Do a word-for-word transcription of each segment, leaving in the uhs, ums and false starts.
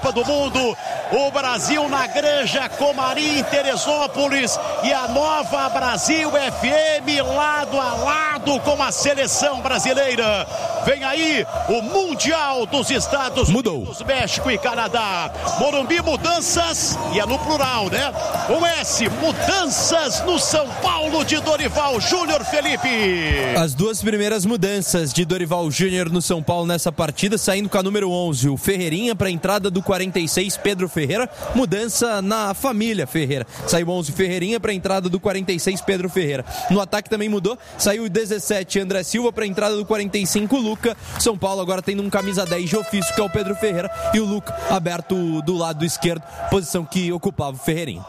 Copa do Mundo. O Brasil na Granja Comari, em Teresópolis, e a Nova Brasil F M lado a lado com a seleção brasileira. Vem aí o Mundial dos Estados Mudou. Unidos, México e Canadá. Morumbi, mudanças, e é no plural, né? Com S, mudanças no São Paulo de Dorival Júnior, Felipe. As duas primeiras mudanças de Dorival Júnior no São Paulo nessa partida, saindo com a número onze, o Ferreirinha, para a entrada do quarenta e seis, Pedro Ferreira. Mudança na família Ferreira. Saiu onze, Ferreirinha, para a entrada do quarenta e seis, Pedro Ferreira. No ataque também mudou, saiu o dezessete, André Silva, para a entrada do quarenta e cinco, Luca. São Paulo agora tendo um camisa dez de ofício, que é o Pedro Ferreira, e o Luca aberto do lado esquerdo, posição que ocupava o Ferreirinha.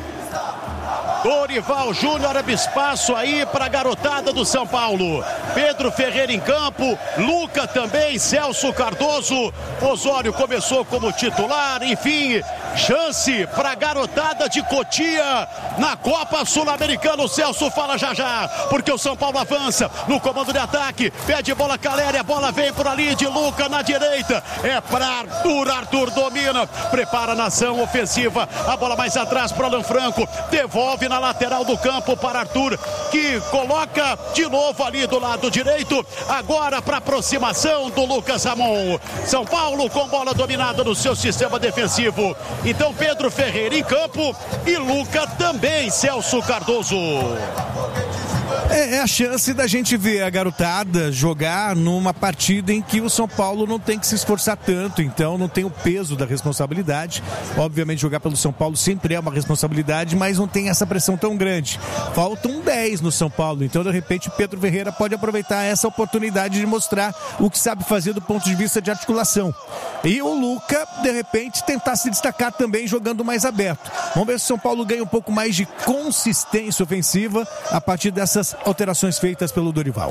Dorival Júnior abre espaço aí para a garotada do São Paulo. Pedro Ferreira em campo, Luca também, Celso Cardoso. Osório começou como titular, enfim, chance para a garotada de Cotia na Copa Sul-Americana. O Celso fala já já, porque o São Paulo avança no comando de ataque, pede bola Caleri, a bola vem por ali de Luca na direita, é para Arthur, Arthur domina, prepara a nação ofensiva, a bola mais atrás para Alan Franco, devolve na lateral do campo para Arthur, que coloca de novo ali do lado direito, agora para aproximação do Lucas Ramon. São Paulo com bola dominada no seu sistema defensivo. Então Pedro Ferreira em campo e Luca também, Celso Cardoso. É, é a chance da gente ver a garotada jogar numa partida em que o São Paulo não tem que se esforçar tanto, então não tem o peso da responsabilidade. Obviamente jogar pelo São Paulo sempre é uma responsabilidade, mas não tem essa pressão tão grande. Faltam dez no São Paulo, então de repente Pedro Ferreira pode aproveitar essa oportunidade de mostrar o que sabe fazer do ponto de vista de articulação. E o Luca, de repente, tentar se destacar também jogando mais aberto. Vamos ver se o São Paulo ganha um pouco mais de consistência ofensiva a partir dessas alterações feitas pelo Dorival.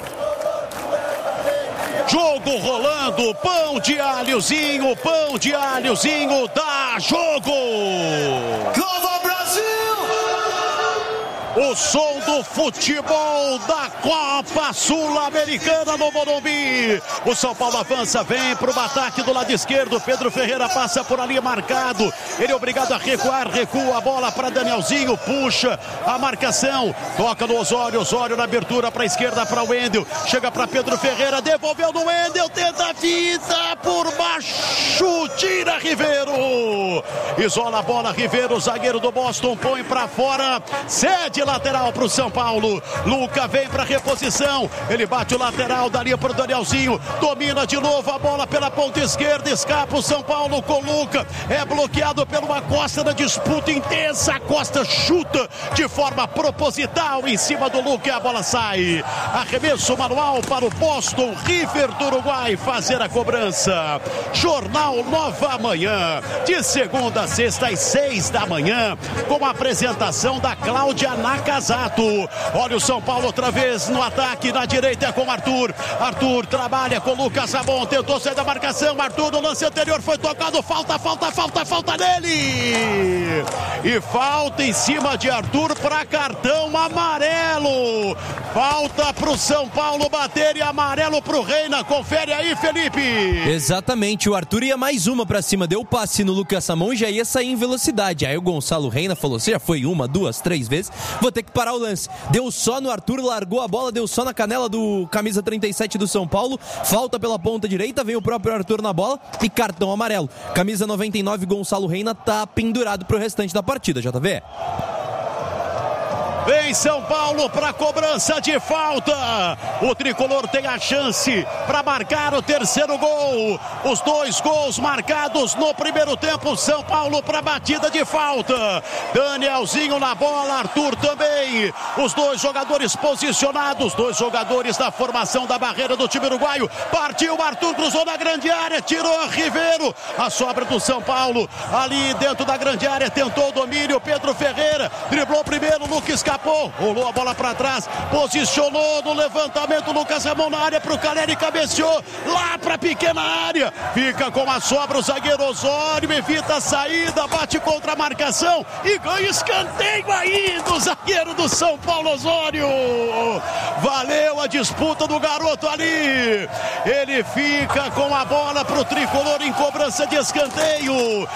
Jogo rolando, pão de alhozinho, pão de alhozinho, dá jogo! Nova Brasil! O som do futebol da Copa Sul-Americana no Morumbi. O São Paulo avança, vem para o ataque do lado esquerdo. Pedro Ferreira passa por ali marcado. Ele é obrigado a recuar, recua a bola para Danielzinho, puxa a marcação, toca no Osório, Osório na abertura para a esquerda para o Wendel. Chega para Pedro Ferreira, devolveu no Wendel, tenta a fita por baixo, tira Ribeiro. Isola a bola, Ribeiro, zagueiro do Boston, põe para fora, cede lateral para o São Paulo. Luca vem para reposição, ele bate o lateral dali para o Danielzinho, domina de novo a bola pela ponta esquerda, escapa o São Paulo com Luca, é bloqueado pelo Acosta na disputa intensa. Acosta chuta de forma proposital em cima do Luca e a bola sai. Arremesso manual para o Boston River do Uruguai fazer a cobrança. Jornal Nova Manhã, de segunda a sexta às seis da manhã, com a apresentação da Cláudia Nakazato. Olha o São Paulo outra vez no ataque, na direita é com Arthur. Arthur trabalha com Lucas Ramon, tentou sair da marcação. Arthur no lance anterior foi tocado, falta, falta, falta, falta nele. E falta em cima de Arthur para cartão amarelo. Falta para o São Paulo bater e amarelo para o Reina. Confere aí, Felipe. Exatamente, o Arthur ia mais uma para cima, deu passe no Lucas Ramon e já ia sair em velocidade. Aí o Gonçalo Reina falou, você já foi uma, duas, três vezes, vou ter que parar o lance. Deu só no Arthur, largou a bola, deu só na canela do camisa trinta e sete do São Paulo. Falta pela ponta direita, vem o próprio Arthur na bola e cartão amarelo. Camisa noventa e nove, Gonçalo Reina, tá pendurado pro restante da partida, J V. Vem São Paulo para cobrança de falta. O tricolor tem a chance para marcar o terceiro gol. Os dois gols marcados no primeiro tempo. São Paulo para batida de falta. Danielzinho na bola, Arthur também. Os dois jogadores posicionados, dois jogadores da formação da barreira do time uruguaio. Partiu, Arthur cruzou na grande área, tirou Ribeiro. A sobra do São Paulo ali dentro da grande área, tentou o domínio. Pedro Ferreira driblou primeiro, Lucas escapou, rolou a bola para trás, posicionou no levantamento, Lucas Ramon na área para o Caleri, cabeceou lá para a pequena área, fica com a sobra o zagueiro Osório, evita a saída, bate contra a marcação e ganha escanteio aí do zagueiro do São Paulo, Osório. Valeu a disputa do garoto ali, ele fica com a bola para o tricolor em cobrança de escanteio.